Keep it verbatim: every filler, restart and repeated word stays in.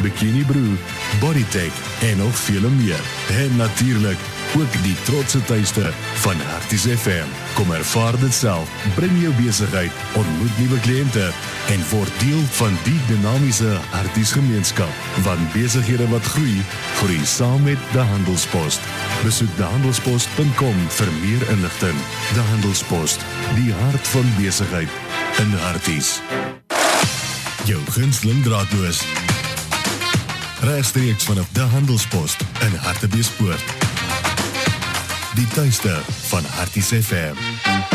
Bikini Brew, Bodytech en nog vele meer. En natuurlijk ook die trotse tuiste van Harties F M. Kom ervaar dit self, bring jou besigheid, ontmoet nuwe kliënte en word deel van die dinamiese Harties gemeenskap. Want besighede wat groei, groei saam met De Handelspost. Besoek de handelspost punt com vir meer inligting. De Handelspost, die hart van besigheid in Harties. Jou gunsteling draadloos. Regstreeks vanaf De Handelspost in Hartbeespoort. Die tuiste van Harties F M.